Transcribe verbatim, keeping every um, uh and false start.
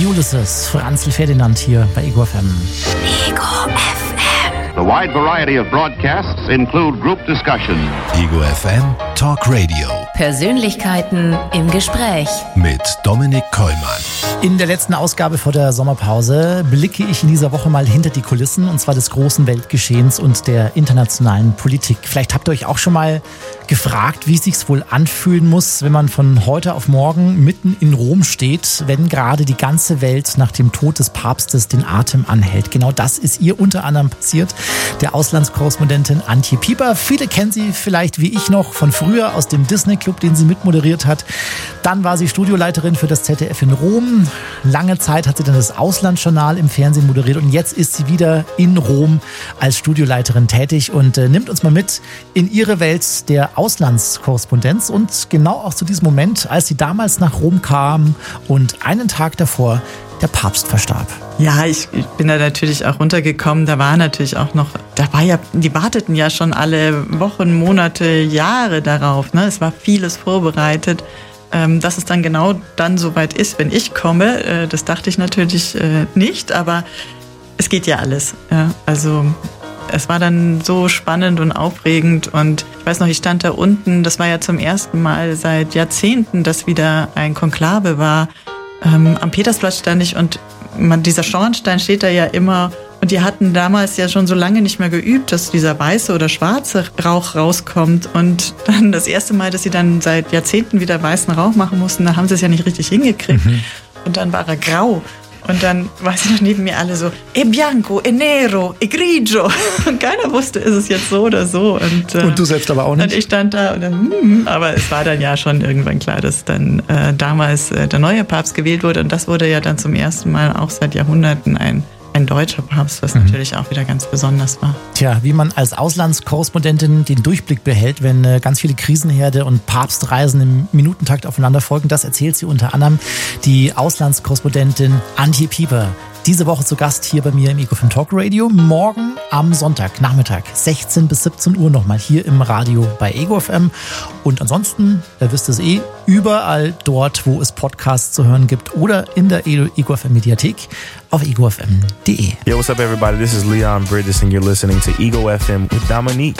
Ulysses, Franzl Ferdinand hier bei Ego F M. Ego F M. The wide variety of broadcasts include group discussions. Ego F M Talk Radio. Persönlichkeiten im Gespräch. Mit Dominik Kollmann. In der letzten Ausgabe vor der Sommerpause blicke ich in dieser Woche mal hinter die Kulissen, und zwar des großen Weltgeschehens und der internationalen Politik. Vielleicht habt ihr euch auch schon mal gefragt, wie es sich wohl anfühlen muss, wenn man von heute auf morgen mitten in Rom steht, wenn gerade die ganze Welt nach dem Tod des Papstes den Atem anhält. Genau das ist ihr unter anderem passiert, der Auslandskorrespondentin Antje Pieper. Viele kennen sie vielleicht wie ich noch von früher aus dem Disney-Club, den sie mitmoderiert hat. Dann war sie Studioleiterin für das Z D F in Rom. Lange Zeit hat sie dann das Auslandsjournal im Fernsehen moderiert, und jetzt ist sie wieder in Rom als Studioleiterin tätig und äh, nimmt uns mal mit in ihre Welt der Auslandskorrespondenz und genau auch zu diesem Moment, als sie damals nach Rom kam und einen Tag davor der Papst verstarb. Ja, ich, ich bin da natürlich auch runtergekommen. Da war natürlich auch noch, da war ja, die warteten ja schon alle Wochen, Monate, Jahre darauf. Ne? Es war vieles vorbereitet. Ähm, dass es dann genau dann soweit ist, wenn ich komme, äh, das dachte ich natürlich äh, nicht, aber es geht ja alles. Ja? Also es war dann so spannend und aufregend, und ich weiß noch, ich stand da unten, das war ja zum ersten Mal seit Jahrzehnten, dass wieder ein Konklave war. Ähm, am Petersplatz stand ich, und man, dieser Schornstein steht da ja immer, und die hatten damals ja schon so lange nicht mehr geübt, dass dieser weiße oder schwarze Rauch rauskommt, und dann das erste Mal, dass sie dann seit Jahrzehnten wieder weißen Rauch machen mussten, da haben sie es ja nicht richtig hingekriegt. Mhm. Und dann war er grau. Und dann weiß ich noch neben mir alle so, e bianco, e nero, e grigio. Und keiner wusste, ist es jetzt so oder so. Und, äh, und du selbst aber auch nicht? Und ich stand da und dann, hm, aber es war dann ja schon irgendwann klar, dass dann äh, damals äh, der neue Papst gewählt wurde. Und das wurde ja dann zum ersten Mal auch seit Jahrhunderten ein Ein deutscher Papst, was mhm. natürlich auch wieder ganz besonders war. Tja, wie man als Auslandskorrespondentin den Durchblick behält, wenn äh, ganz viele Krisenherde und Papstreisen im Minutentakt aufeinander folgen, das erzählt sie unter anderem die Auslandskorrespondentin Antje Pieper. Diese Woche zu Gast hier bei mir im Ego F M Talk Radio. Morgen am Sonntag, Nachmittag, sechzehn bis siebzehn Uhr nochmal hier im Radio bei Ego F M. Und ansonsten, ihr wisst es eh, überall dort, wo es Podcasts zu hören gibt oder in der Ego F M Mediathek auf ego f m punkt d e. Yo, what's up everybody? This is Leon Bridges and you're listening to Ego F M with Dominique.